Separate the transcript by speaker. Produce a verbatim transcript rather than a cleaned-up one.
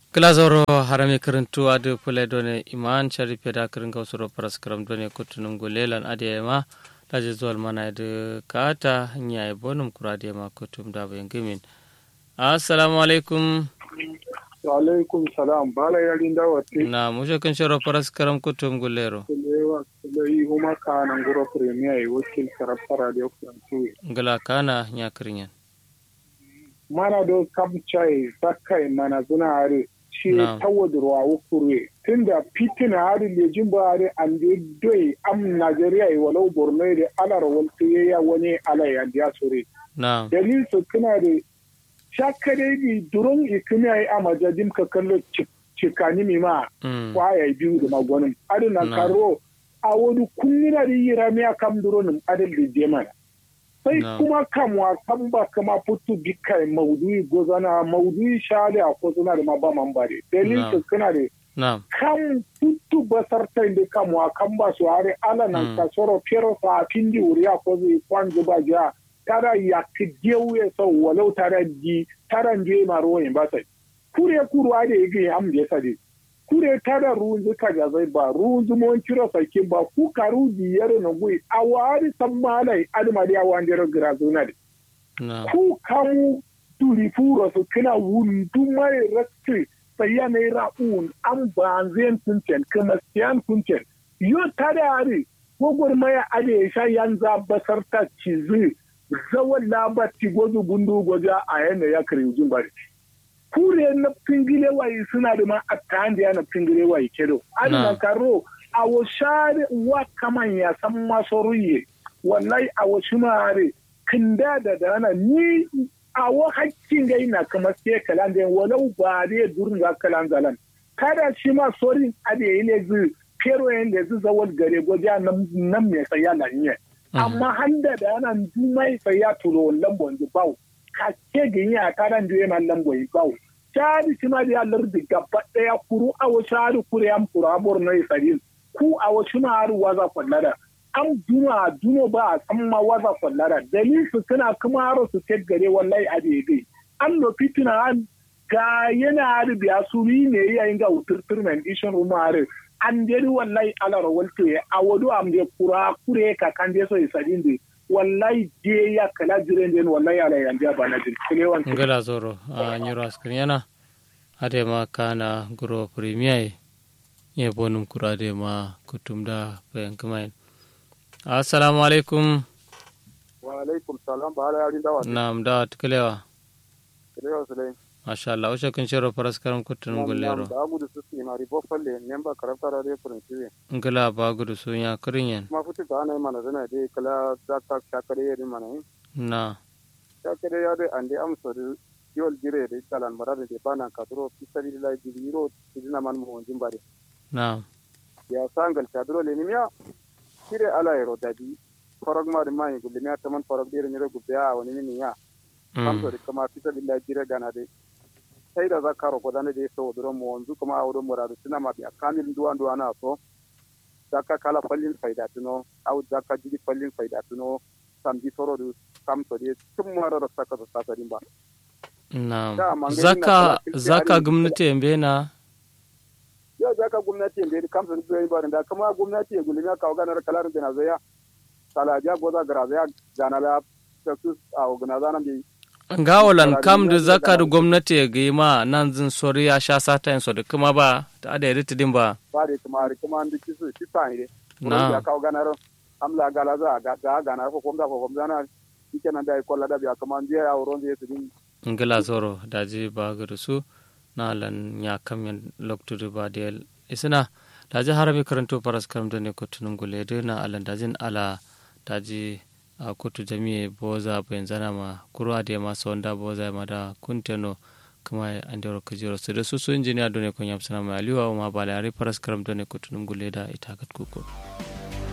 Speaker 1: Glazoro harami karantu adu pule done iman chari peda karinga usuro paraskaram done kutunum gulelan adiyema daje zuwal mana adu kata nyai bonum kuradiyema kutum dabu yengimin. Assalamu alaikum.
Speaker 2: Wa alaikum salam. Bala yarin dawati.
Speaker 1: Na mushe kun shiro paraskaram kutum gulero.
Speaker 2: Kulewa kulei huma kana ngoro premier wakil karapara de okrantu.
Speaker 1: Ngala kana nyakrinyan.
Speaker 2: Mana do kamchai sakai mana zuna are shi tawadurwa ukure tunda fitina hari lejin ba are ande doi am Najeriya walau Borno da alar walti ya wani alai an ya sore.
Speaker 1: Na.
Speaker 2: Dalil su kana da shakare di durun ikimi ai amajajin ka kallo cikani mi ma kwaya biyu da magonin adina karo a wani kunnina da yira me akam duronin adil da jemana. Sai kuma kamwa kan ba kama fito bikai maudu'i gozana maudu'i shali a kozuna da maba mambare dalil su kana da kan fito basar ta inda kamwa kan ba su are ala nan ka soro pero sa findi uri a kozi kwanzu ba ja tara ya kijewu ya sau walau tara ji tara je maro in ba sai kure kurwa da yake am je sade kure tara runzu ka ga zai ba runzu mon kiro sakin ba ku karu biyar na gui awari sammalai almadi awandero grazuna de ku kamu turi furo su kina wundu mai rakti sayya ne ra'un an banzen kuncen kuma siyan kuncen yo tara ari gogor maya ade sha yanza basarta cizi zawan labati gozu bundu goja a yana ya kare jin bari kure na pingile wayi suna da ma attandi yana pingile wayi kedo an na karo a washare wa kaman ya san masoruye wallahi a washimare kinda da dana ni a wa hakkin ga ina kamar sai kalan da walau ba da durin ga kalan zalan kada shi ma sorin ade ile zu kero yanda zu zawal gare goja nan nan me tsaya nan ne amma handa da yana dumai tsaya tulo lambon ji bawo ka ce gini a karan da yana lambon ji bawo shari shi ma da ya lardi gaba daya kuru a wasu hari kuru ya mkuru abur na isarin ku a wasu ma hari waza kwallara an duma duno ba a san ma waza kwallara dalil su suna kuma haro su ce gare wallahi a daidai an no fitina an ga yana hari biya su ne yayin ga wuturtur men ishin ruma hari an dai wallahi ala rawalto ya awadu am de kura kure ka kan de so isarin de wallahi je ya kala jiren den wallahi ala yan dia bana din kelewan
Speaker 1: ngala zoro a nyiro askriana ade ma kana gro premier ye bonum kurade ma kutumda bayan kamai. Assalamu alaikum.
Speaker 2: Wa alaikum salam ba ala yarin dawa
Speaker 1: nam da tukelewa
Speaker 2: kelewa sulai
Speaker 1: masha Allah usha kun shiro paraskaram kutun gullero
Speaker 2: da gudu su ina ribo falle nemba karafta radio prince
Speaker 1: ngala ba gudu su ya kurinyen
Speaker 2: ma futi ta na mana zana dai kala zakka shakare yari mana
Speaker 1: na
Speaker 2: shakare ya dai ande amso da yol gire da talan marade de bana kadro fisali la giro sidina man mo jimbare
Speaker 1: na
Speaker 2: ya sangal kadro le nimya kire ala ero dadi farag ma de mai gulle mi ataman farag dire ni regu ya woni ni ya amso de kama fisali la gire gana de sai da zakaro ko dane de so duro mo onzu kuma awdo muradu sina ma bi akamil duwan duwana so zakka kala fallin faida tuno au zakka jidi fallin faida tuno samji soro du kam to de tumma ro saka to sata dimba
Speaker 1: na zakka zakka gwamnati embe na
Speaker 2: ya zakka gwamnati embe kam so du ba da kuma gwamnati e gulina ka ga na kala da na zaya kala ja goza grazaya janala takus a organizana bi
Speaker 1: ngawolan kam da zaka da gwamnati ya ga ma nan zin sori ya sha sata yin so da kuma ba ta da yari tidin ba
Speaker 2: ba da kuma kuma an diki su shi sai ne na ya kawo ganar amla gala za ga ga ganar ko kuma ko kuma na yake nan da ko la da biya kuma an je ya wurin da su din
Speaker 1: ngala zoro daji ba ga su na lan ya kam yan loktu ba da isna daji harabi karanto paras kam da ne ko tunun gule da na alan dajin ala daji a kutu jami'e boza bayan zana ma kurwa da ma sonda boza ma da kunteno kuma an da roka jiro su da su su injiniya dole kun yamsana mai aliwa ma balare paras karam dole kutunun gule da ita kat kuko